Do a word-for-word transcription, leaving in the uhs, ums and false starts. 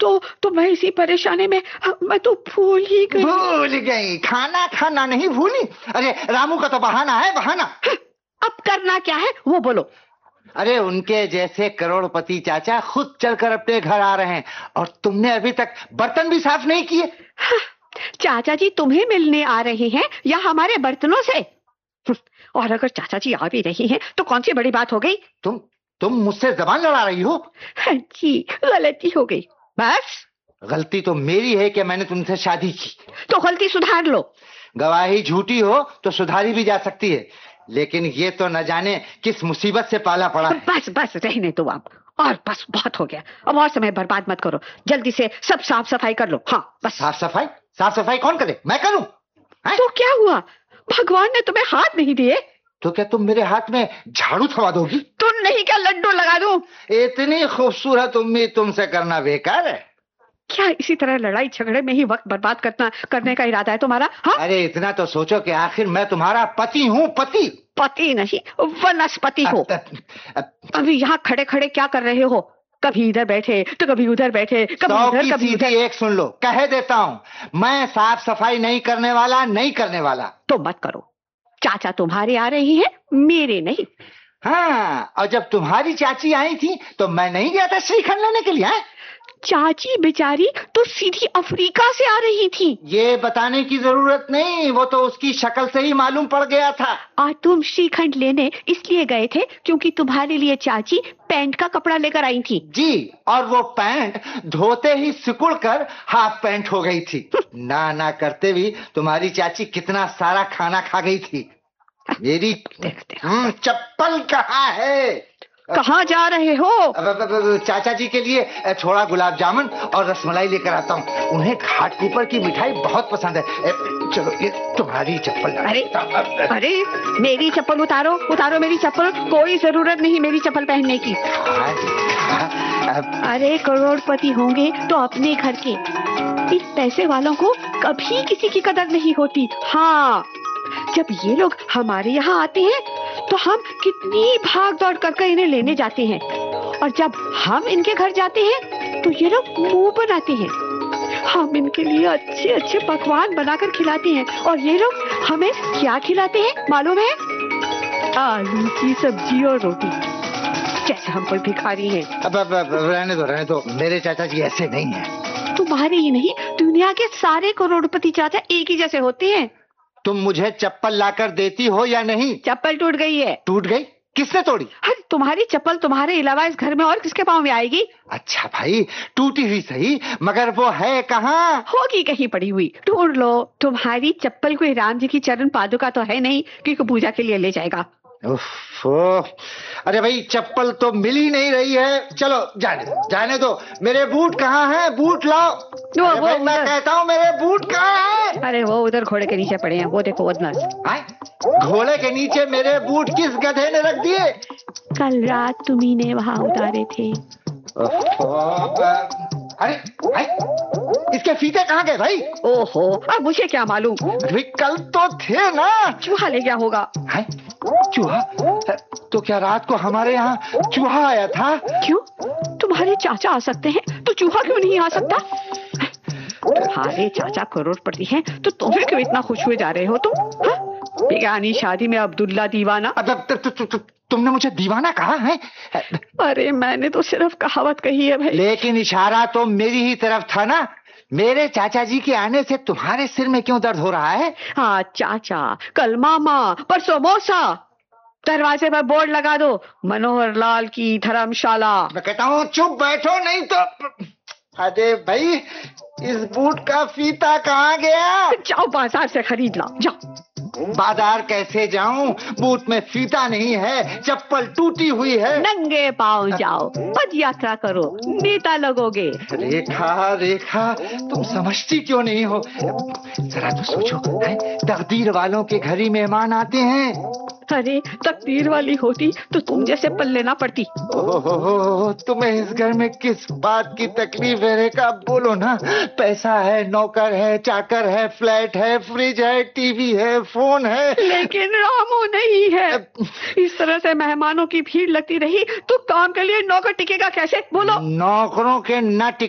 तो तो मैं इसी परेशानी में मैं तो भूल ही गई। भूल गई? खाना खाना नहीं भूली? अरे रामू का तो बहाना है, बहाना। अब करना क्या है वो बोलो। अरे उनके जैसे करोड़पति चाचा खुद चलकर अपने घर आ रहे हैं और तुमने अभी तक बर्तन भी साफ नहीं किए। चाचा जी तुम्हें मिलने आ रहे हैं या हमारे बर्तनों से? और अगर चाचा जी आ भी रही हैं तो कौन सी बड़ी बात हो गई? तुम तुम मुझसे जबान लड़ा रही हो। जी गलती हो गई। बस गलती तो मेरी है कि मैंने तुमसे शादी की। तो गलती सुधार लो। गवाही झूठी हो तो सुधारी भी जा सकती है, लेकिन ये तो न जाने किस मुसीबत से पाला पड़ा है। बस बस रहने दो आप, और बस बहुत हो गया। अब और समय बर्बाद मत करो, जल्दी से सब साफ सफाई कर लो। हाँ बस। साफ सफाई? साफ सफाई कौन करे? मैं करूं? तो क्या हुआ, भगवान ने तुम्हें हाथ नहीं दिए? तो क्या तुम मेरे हाथ में झाड़ू थमा दोगी? तुम नहीं क्या लड्डू लगा दूं? इतनी खूबसूरत उम्मीद तुमसे करना बेकार है। क्या इसी तरह लड़ाई झगड़े में ही वक्त बर्बाद करना करने का इरादा है तुम्हारा? हाँ? अरे इतना तो सोचो कि आखिर मैं तुम्हारा पति हूँ। पति पति नहीं वनस्पति हो। अभी यहाँ खड़े खड़े क्या कर रहे हो? कभी इधर बैठे तो कभी उधर बैठे, कभी इधर कभी उधर। एक सुन लो, कह देता हूँ, मैं साफ सफाई नहीं करने वाला, नहीं करने वाला। तो मत करो, चाचा तुम्हारे आ रही है, मेरे नहीं। हाँ, और जब तुम्हारी चाची आई थी तो मैं नहीं गया था श्रीखंड लेने के लिए? है? चाची बेचारी तो सीधी अफ्रीका से आ रही थी। ये बताने की जरूरत नहीं, वो तो उसकी शक्ल से ही मालूम पड़ गया था। और तुम श्रीखंड लेने इसलिए गए थे क्योंकि तुम्हारे लिए चाची पैंट का कपड़ा लेकर आई थी। जी, और वो पैंट धोते ही सिकुड़ कर हाफ पैंट हो गई थी। ना ना करते भी तुम्हारी चाची कितना सारा खाना खा गई थी। मेरी चप्पल कहाँ है? कहाँ जा रहे हो? चाचा जी के लिए थोड़ा गुलाब जामुन और रसमलाई लेकर आता हूँ, उन्हें घाट पीपर की मिठाई बहुत पसंद है। चलो ये तुम्हारी चप्पल। अरे अरे मेरी चप्पल उतारो, उतारो मेरी चप्पल, कोई जरूरत नहीं मेरी चप्पल पहनने की। अरे करोड़पति होंगे तो अपने घर के, इस पैसे वालों को कभी किसी की कदर नहीं होती। हाँ, जब ये लोग हमारे यहाँ आते हैं तो हम कितनी भाग दौड़ करके इन्हें लेने जाते हैं, और जब हम इनके घर जाते हैं तो ये लोग मुंह बनाते हैं। हम इनके लिए अच्छे अच्छे पकवान बनाकर खिलाते हैं, और ये लोग हमें क्या खिलाते हैं मालूम है? आलू की सब्जी और रोटी, जैसे हम कोई भिखारी हैं। अब, अब, अब रहने दो रहने दो, मेरे चाचा जी ऐसे नहीं हैं। तुम्हारे ही नहीं, दुनिया के सारे करोड़पति चाचा एक ही जैसे होते हैं। तुम मुझे चप्पल लाकर देती हो या नहीं? चप्पल टूट गई है। टूट गई? किसने तोड़ी? अरे तुम्हारी चप्पल तुम्हारे अलावा इस घर में और किसके पाँव में आएगी? अच्छा भाई, टूटी हुई सही, मगर वो है कहाँ? होगी कहीं पड़ी हुई, ढूंढ लो। तुम्हारी चप्पल कोई राम जी की चरण पादुका तो है नहीं कि पूजा के लिए ले जाएगा। उफ, अरे भाई चप्पल तो मिल ही नहीं रही है। चलो जाने दो, जाने दो। मेरे बूट कहाँ हैं? बूट लाओ। वो, वो, भाई, मैं कहता हूँ मेरे बूट कहाँ हैं? अरे वो उधर घोड़े के नीचे पड़े हैं, वो देखो उधर। घोड़े के नीचे मेरे बूट किस गधे ने रख दिए? कल रात तुम्ही ने वहाँ उतारे थे। अरे भाई, इसके फीते कहाँ गए भाई? ओहो, अब मुझे क्या मालूम? अरे कल तो थे ना। चूहा ले गया होगा। है? चूहा? तो क्या रात को हमारे यहाँ चूहा आया था? क्यों? तुम्हारे चाचा आ सकते हैं तो चूहा क्यों नहीं आ सकता? तुम्हारे चाचा करोड़पति हैं तो तुम्हें क्यों इतना खुश हुए जा रहे हो तुम? बेगानी शादी में अब्दुल्ला दीवाना। तुमने मुझे दीवाना कहा है? अरे मैंने तो सिर्फ कहावत कही है भाई। लेकिन इशारा तो मेरी ही तरफ था ना। मेरे चाचा जी के आने से तुम्हारे सिर में क्यों दर्द हो रहा है? हाँ चाचा, कल मामा, परसों मौसा। दरवाजे पर बोर्ड लगा दो, मनोहर लाल की धर्मशाला। मैं कहता हूँ चुप बैठो, नहीं तो। अरे भाई, इस बूट का फीता कहाँ गया? जाओ बाजार से खरीद लाओ, जाओ। बाजार कैसे जाऊं? बूट में फीता नहीं है, चप्पल टूटी हुई है। नंगे पाँव जाओ, पद यात्रा करो, नेता लगोगे। रेखा रेखा, तुम समझती क्यों नहीं हो? जरा तो सोचो, है? तकदीर वालों के घर ही मेहमान आते हैं। अरे तकदीर वाली होती तो तुम जैसे पल्ले ना पड़ती। ओहो, तुम्हें इस घर में किस बात की तकलीफ है रेखा? बोलो ना। पैसा है, नौकर है, चाकर है, फ्लैट है, फ्रिज है, टीवी है, फोन है, लेकिन रामू नहीं है। इस तरह से मेहमानों की भीड़ लगती रही तो काम के लिए नौकर टिकेगा कैसे? बोलो। नौकरों के न टिक